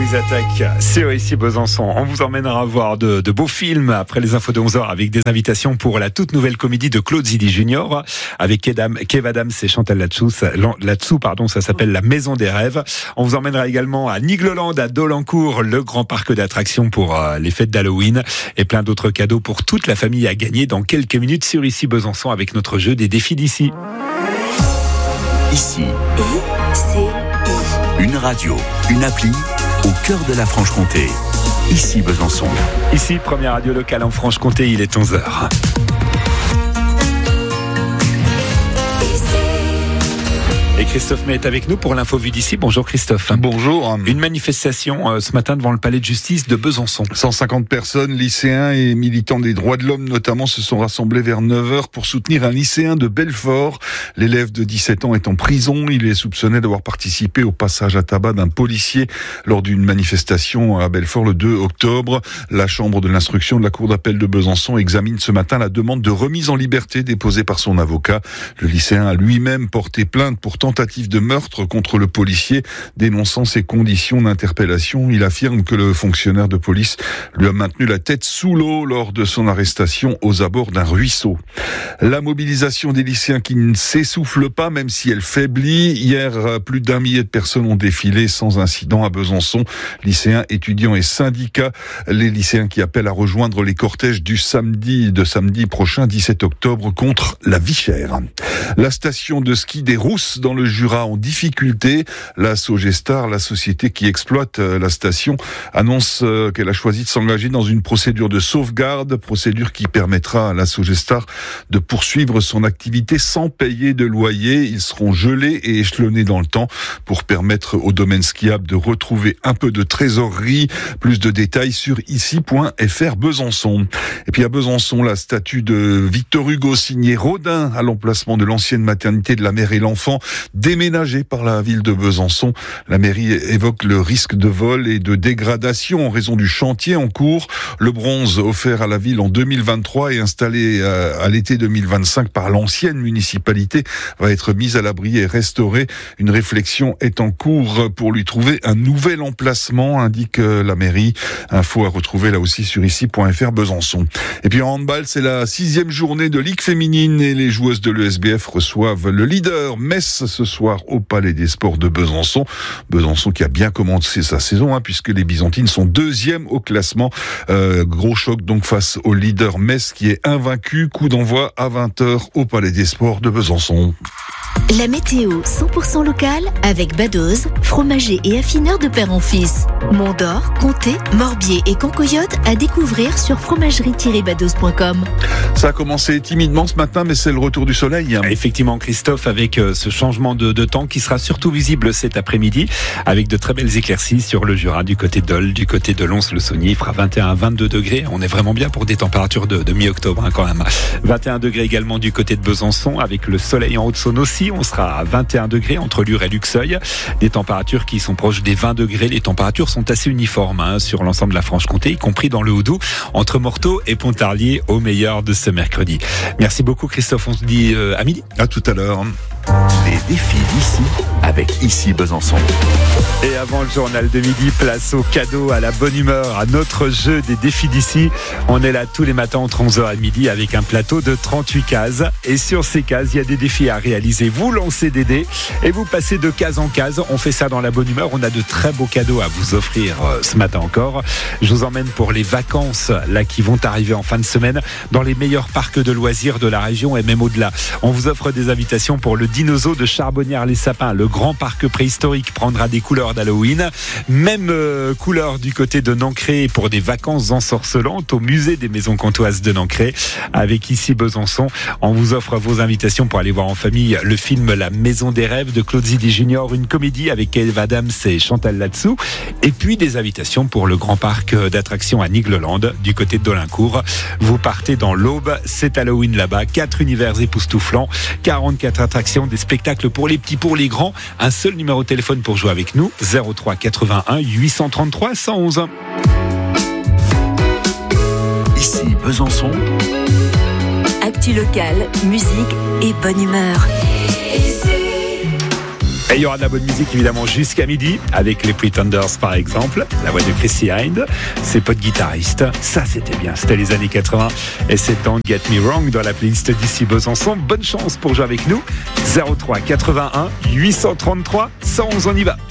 ils attaquent sur ici Besançon. On vous emmènera voir de beaux films après les infos de 11h avec des invitations pour la toute nouvelle comédie de Claude Zidi Junior avec Kev Adams et Chantal Latsou. Ça s'appelle La Maison des Rêves. On vous emmènera également à Nigloland, à Dolencourt, le grand parc d'attractions pour les fêtes d'Halloween et plein d'autres cadeaux pour toute la famille à gagner dans quelques minutes sur ici Besançon avec notre jeu des défis d'ici. Ici, une radio, une appli au cœur de la Franche-Comté. Ici Besançon. Ici, première radio locale en Franche-Comté, il est 11h. Et Christophe May est avec nous pour l'info vue d'ici. Bonjour Christophe. Bonjour. Une manifestation ce matin devant le palais de justice de Besançon. 150 personnes, lycéens et militants des droits de l'homme notamment, se sont rassemblés vers 9h pour soutenir un lycéen de Belfort. L'élève de 17 ans est en prison. Il est soupçonné d'avoir participé au passage à tabac d'un policier lors d'une manifestation à Belfort le 2 octobre. La chambre de l'instruction de la cour d'appel de Besançon examine ce matin la demande de remise en liberté déposée par son avocat. Le lycéen a lui-même porté plainte pour tentative de meurtre contre le policier, dénonçant ses conditions d'interpellation. Il affirme que le fonctionnaire de police lui a maintenu la tête sous l'eau lors de son arrestation aux abords d'un ruisseau. La mobilisation des lycéens qui ne s'essouffle pas, même si elle faiblit. Hier, plus d'1 millier de personnes ont défilé sans incident à Besançon. Lycéens, étudiants et syndicats. Les lycéens qui appellent à rejoindre les cortèges du samedi prochain, 17 octobre, contre la vie chère. La station de ski des Rousses dans le Jura en difficulté. La Sogestar, la société qui exploite la station, annonce qu'elle a choisi de s'engager dans une procédure de sauvegarde, procédure qui permettra à la Sogestar de poursuivre son activité sans payer de loyer. Ils seront gelés et échelonnés dans le temps pour permettre au domaine skiable de retrouver un peu de trésorerie. Plus de détails sur ici.fr Besançon. Et puis à Besançon, la statue de Victor Hugo signée Rodin à l'emplacement de l'ancienne maternité de la mère et l'enfant, déménagée par la ville de Besançon. La mairie évoque le risque de vol et de dégradation en raison du chantier en cours. Le bronze offert à la ville en 2023 et installé à l'été 2025 par l'ancienne municipalité va être mis à l'abri et restauré. Une réflexion est en cours pour lui trouver un nouvel emplacement, indique la mairie. Info à retrouver là aussi sur ici.fr Besançon. Et puis en handball, c'est la 6e journée de Ligue féminine et les joueuses de l'ESBF reçoivent le leader Metz ce soir au Palais des Sports de Besançon. Besançon qui a bien commencé sa saison, puisque les Byzantines sont 2e au classement. Gros choc donc face au leader Metz qui est invaincu. Coup d'envoi à 20h au Palais des Sports de Besançon. La météo 100% locale avec Badoz, fromager et affineur de père en fils. Mont-d'Or, Comté, Morbier et Cancoyote à découvrir sur fromagerie-badoz.com. Ça a commencé timidement ce matin, mais c'est le retour du soleil. Effectivement, Christophe, avec ce changement de temps qui sera surtout visible cet après-midi, avec de très belles éclaircies sur le Jura, du côté de Dole, du côté de Lons-le-Saunier. Il fera 21 à 22 degrés. On est vraiment bien pour des températures de mi-octobre quand même. 21 degrés également du côté de Besançon, avec le soleil en Haute-Saône aussi. On sera à 21 degrés entre Lure et Luxeuil. Des températures qui sont proches des 20 degrés. Les températures sont assez uniformes sur l'ensemble de la Franche-Comté, y compris dans le Haut-Doubs, entre Morteau et Pontarlier, au meilleur de ce mercredi. Merci beaucoup Christophe, on se dit à midi. À tout à l'heure. Les défis d'ici avec Ici Besançon. Et avant le journal de midi, place au cadeau, à la bonne humeur, à notre jeu des défis d'ici. On est là tous les matins entre 11h et midi avec un plateau de 38 cases. Et sur ces cases, il y a des défis à réaliser. Vous lancez des dés et vous passez de case en case. On fait ça dans la bonne humeur. On a de très beaux cadeaux à vous offrir ce matin encore. Je vous emmène pour les vacances là qui vont arriver en fin de semaine dans les meilleurs parcs de loisirs de la région et même au-delà. On vous offre des invitations pour le Dinosaure de Charbonnières-les-Sapins. Le grand parc préhistorique prendra des couleurs d'Halloween. Même couleurs du côté de Nancré pour des vacances ensorcelantes au musée des Maisons Comtoises de Nancré. Avec ici Besançon, on vous offre vos invitations pour aller voir en famille le film La Maison des Rêves de Claude Zidi Junior, une comédie avec Kev Adams et Chantal Latsou. Et puis des invitations pour le grand parc d'attractions à Nigloland du côté de Dolencourt. Vous partez dans l'Aube, c'est Halloween là-bas. 4 univers époustouflants, 44 attractions, des spectacles pour les petits, pour les grands. Un seul numéro de téléphone pour jouer avec nous, 03 81 833 111. Ici Besançon. Actu locale, musique et bonne humeur. Et il y aura de la bonne musique évidemment jusqu'à midi avec les Pretenders par exemple, la voix de Chrissy Hynde, ses potes guitaristes. Ça c'était bien, c'était les années 80 et c'est dans Get Me Wrong dans la playlist d'ici Besançon. Bonne chance pour jouer avec nous. 03 81 833 111, on y va.